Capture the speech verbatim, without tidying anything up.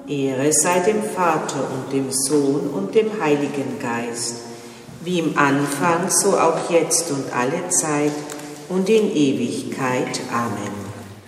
Ehre sei dem Vater und dem Sohn und dem Heiligen Geist, wie im Anfang, so auch jetzt und alle Zeit und in Ewigkeit. Amen.